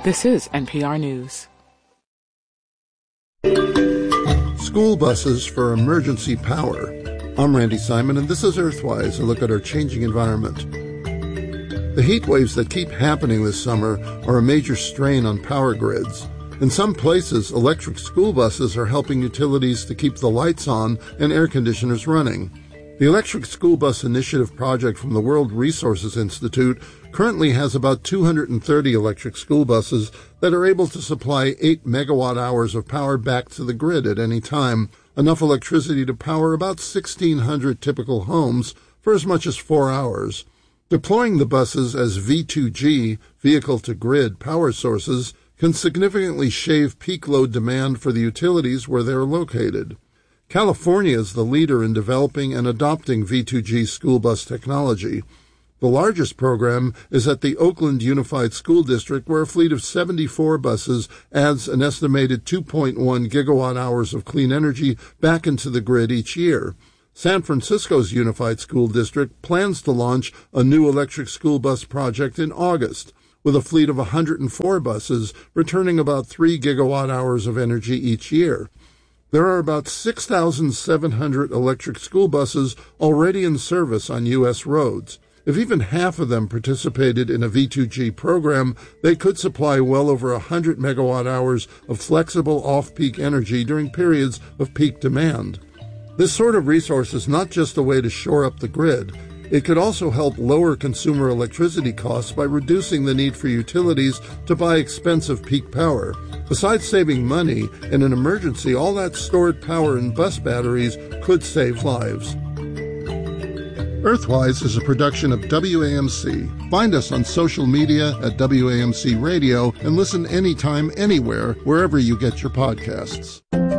This is NPR News. School buses for emergency power. I'm Randy Simon, and this is Earthwise, a look at our changing environment. The heat waves that keep happening this summer are a major strain on power grids. In some places, electric school buses are helping utilities to keep the lights on and air conditioners running. The Electric School Bus Initiative project from the World Resources Institute currently has about 230 electric school buses that are able to supply 8 megawatt hours of power back to the grid at any time, enough electricity to power about 1,600 typical homes for as much as 4 hours. Deploying the buses as V2G, vehicle-to-grid power sources, can significantly shave peak load demand for the utilities where they are located. California is the leader in developing and adopting V2G school bus technology. The largest program is at the Oakland Unified School District, where a fleet of 74 buses adds an estimated 2.1 gigawatt hours of clean energy back into the grid each year. San Francisco's Unified School District plans to launch a new electric school bus project in August, with a fleet of 104 buses returning about 3 gigawatt hours of energy each year. There are about 6,700 electric school buses already in service on U.S. roads. If even half of them participated in a V2G program, they could supply well over 100 megawatt hours of flexible off-peak energy during periods of peak demand. This sort of resource is not just a way to shore up the grid. It could also help lower consumer electricity costs by reducing the need for utilities to buy expensive peak power. Besides saving money, in an emergency, all that stored power in bus batteries could save lives. Earthwise is a production of WAMC. Find us on social media at WAMC Radio and listen anytime, anywhere, wherever you get your podcasts.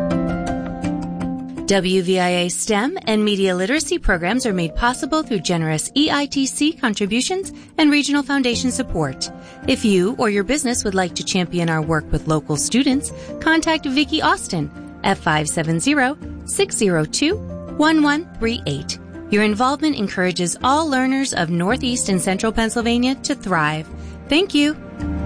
WVIA STEM and media literacy programs are made possible through generous EITC contributions and regional foundation support. If you or your business would like to champion our work with local students, contact Vicki Austin at 570-602-1138. Your involvement encourages all learners of Northeast and Central Pennsylvania to thrive. Thank you.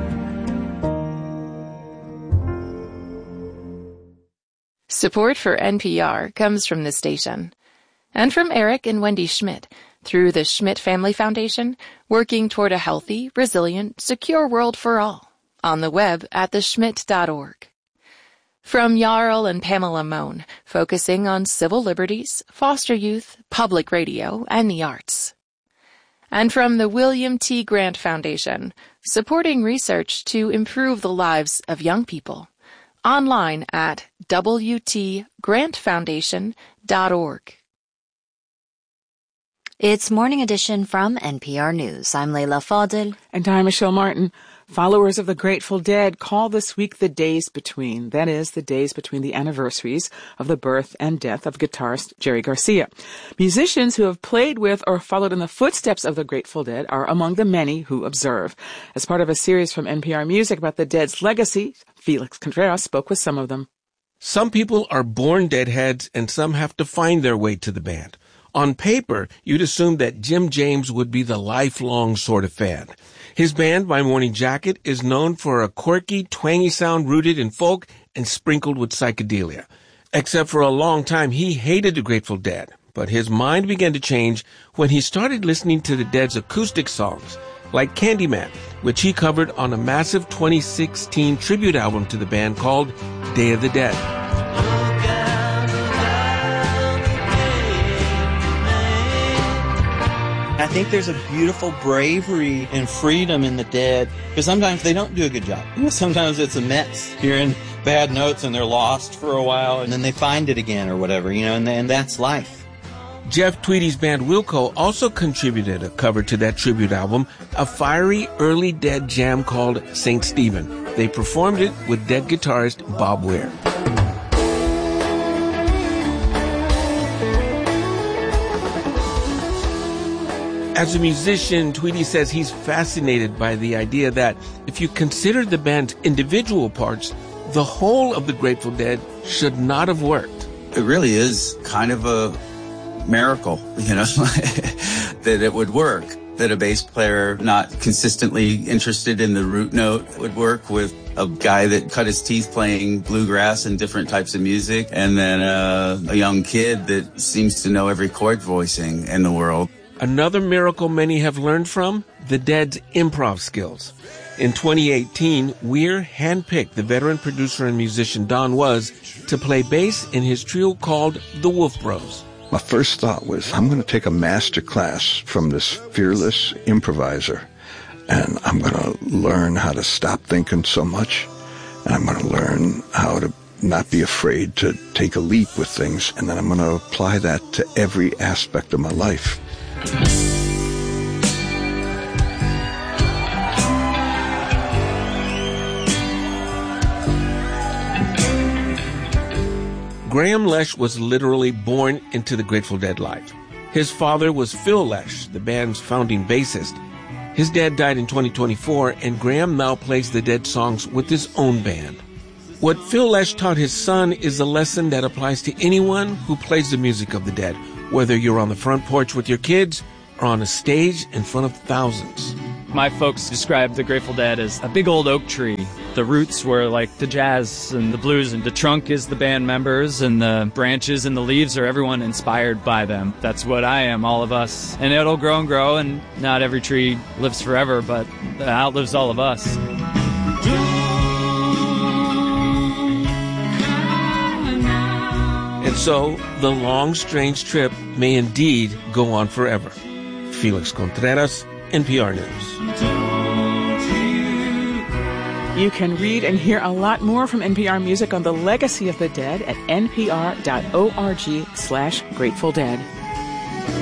Support for NPR comes from this station and from Eric and Wendy Schmidt through the Schmidt Family Foundation, working toward a healthy, resilient, secure world for all on the web at theschmidt.org. From Jarl and Pamela Mohn, focusing on civil liberties, foster youth, public radio, and the arts. And from the William T. Grant Foundation, supporting research to improve the lives of young people. Online at wtgrantfoundation.org. It's Morning Edition from NPR News. I'm Leila Fadel. And I'm Michelle Martin. Followers of the Grateful Dead call this week the days between. That is, the days between the anniversaries of the birth and death of guitarist Jerry Garcia. Musicians who have played with or followed in the footsteps of the Grateful Dead are among the many who observe. As part of a series from NPR Music about the Dead's legacy, Felix Contreras spoke with some of them. Some people are born Deadheads and some have to find their way to the band. On paper, you'd assume that Jim James would be the lifelong sort of fan. His band, My Morning Jacket, is known for a quirky, twangy sound rooted in folk and sprinkled with psychedelia. Except for a long time, he hated the Grateful Dead. But his mind began to change when he started listening to the Dead's acoustic songs, like Candyman, which he covered on a massive 2016 tribute album to the band called Day of the Dead. I think there's a beautiful bravery and freedom in the Dead, because sometimes they don't do a good job. Sometimes it's a mess. Hearing bad notes and they're lost for a while, and then they find it again or whatever, and that's life. Jeff Tweedy's band Wilco also contributed a cover to that tribute album, a fiery early Dead jam called St. Stephen. They performed it with Dead guitarist Bob Weir. As a musician, Tweedy says he's fascinated by the idea that if you consider the band's individual parts, the whole of the Grateful Dead should not have worked. It really is kind of a miracle, that it would work. that a bass player not consistently interested in the root note would work with a guy that cut his teeth playing bluegrass and different types of music, and then a young kid that seems to know every chord voicing in the world. Another miracle many have learned from, the Dead's improv skills. In 2018, Weir handpicked the veteran producer and musician Don Was to play bass in his trio called the Wolf Bros. My first thought was, I'm going to take a master class from this fearless improviser, and I'm going to learn how to stop thinking so much, and I'm going to learn how to not be afraid to take a leap with things, and then I'm going to apply that to every aspect of my life. Graham Lesh was literally born into the Grateful Dead life. His father was Phil Lesh, the band's founding bassist. His dad died in 2024, and Graham now plays the Dead songs with his own band. What Phil Lesh taught his son is a lesson that applies to anyone who plays the music of the Dead, whether you're on the front porch with your kids or on a stage in front of thousands. My folks described the Grateful Dead as a big old oak tree. The roots were like the jazz and the blues, and the trunk is the band members, and the branches and the leaves are everyone inspired by them. That's what I am, all of us. And it'll grow and grow, and not every tree lives forever, but it outlives all of us. And so, the long, strange trip may indeed go on forever. Felix Contreras, NPR News. You can read and hear a lot more from NPR Music on the legacy of the Dead at npr.org/Grateful Dead.